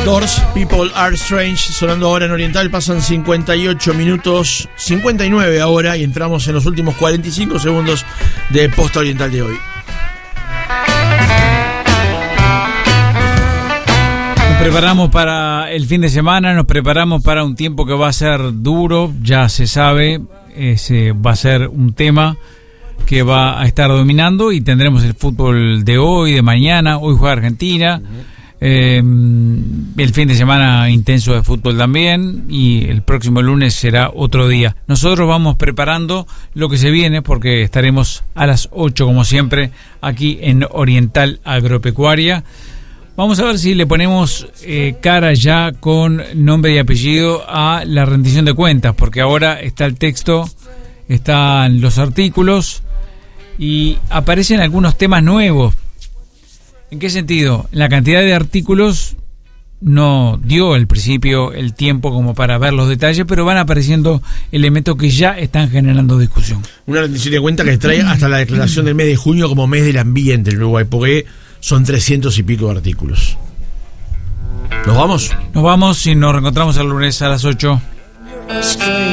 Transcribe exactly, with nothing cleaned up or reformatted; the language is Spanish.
Doors, People Are Strange, sonando ahora en Oriental. Pasan cincuenta y ocho minutos, cincuenta y nueve ahora, y entramos en los últimos cuarenta y cinco segundos de Posta Oriental de hoy. Nos preparamos para el fin de semana, nos preparamos para un tiempo que va a ser duro, ya se sabe, ese va a ser un tema que va a estar dominando, y tendremos el fútbol de hoy, de mañana. Hoy juega Argentina. Eh, el fin de semana intenso de fútbol también, y el próximo lunes será otro día. Nosotros vamos preparando lo que se viene, porque estaremos a las ocho como siempre aquí en Oriental Agropecuaria. Vamos a ver si le ponemos eh, cara ya con nombre y apellido a la rendición de cuentas, porque ahora está el texto, están los artículos y aparecen algunos temas nuevos. ¿En qué sentido? La cantidad de artículos no dio al principio el tiempo como para ver los detalles, pero van apareciendo elementos que ya están generando discusión. Una rendición de cuentas que trae hasta la declaración del mes de junio como mes del ambiente en Uruguay, porque son trescientos y pico de artículos. ¿Nos vamos? Nos vamos y nos reencontramos el lunes a las ocho.